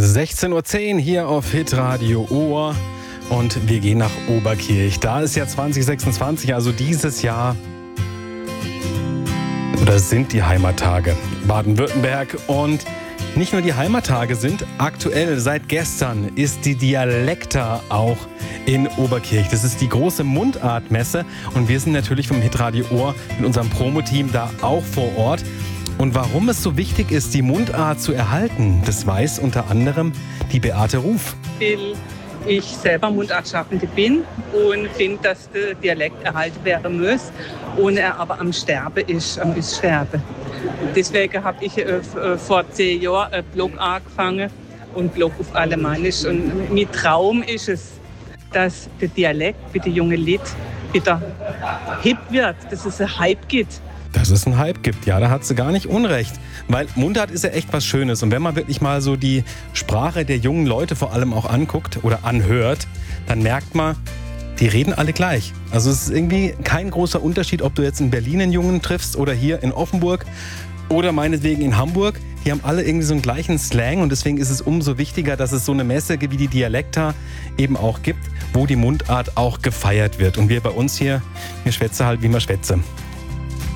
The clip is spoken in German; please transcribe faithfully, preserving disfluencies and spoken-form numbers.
sechzehn Uhr zehn hier auf Hitradio Ohr und wir gehen nach Oberkirch. Da ist ja zwanzig sechsundzwanzig, also dieses Jahr, oder sind die Heimattage Baden-Württemberg. Und nicht nur die Heimattage sind aktuell, seit gestern ist die Dialekta auch in Oberkirch. Das ist die große Mundartmesse und wir sind natürlich vom Hitradio Ohr mit unserem Promo-Team da auch vor Ort. Und warum es so wichtig ist, die Mundart zu erhalten, das weiß unter anderem die Beate Ruf. Weil ich selber Mundartschaffende bin und finde, dass der Dialekt erhalten werden muss und er aber am Sterben ist, am Aussterben. Deswegen habe ich äh, vor zehn Jahren einen Blog angefangen und Blog auf Alemannisch. Und mein Traum ist es, dass der Dialekt bei den jungen Leuten wieder hip wird, dass es einen Hype gibt. Dass es einen Hype gibt, ja, da hat sie gar nicht unrecht. Weil Mundart ist ja echt was Schönes. Und wenn man wirklich mal so die Sprache der jungen Leute vor allem auch anguckt oder anhört, dann merkt man, die reden alle gleich. Also es ist irgendwie kein großer Unterschied, ob du jetzt in Berlin einen Jungen triffst oder hier in Offenburg oder meinetwegen in Hamburg. Die haben alle irgendwie so einen gleichen Slang und deswegen ist es umso wichtiger, dass es so eine Messe wie die Dialekta eben auch gibt, wo die Mundart auch gefeiert wird. Und wir bei uns hier, wir schwätzen halt, wie man schwätze.